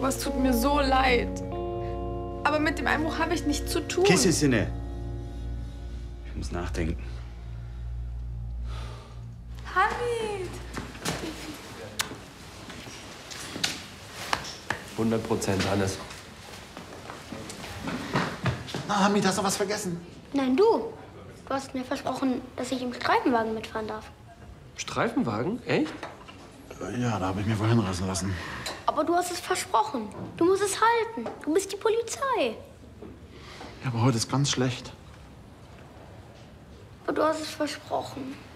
Papa, es tut mir so leid. Aber mit dem Einbruch habe ich nichts zu tun. Kissesinne. Ich muss nachdenken. Hamid! 100% Hannes. Na, Hamid, hast du was vergessen? Nein, du. Du hast mir versprochen, dass ich im Streifenwagen mitfahren darf. Streifenwagen? Echt? Ja, da habe ich mir wohl hinreißen lassen. Aber du hast es versprochen. Du musst es halten. Du bist die Polizei. Ja, aber heute ist ganz schlecht. Aber du hast es versprochen.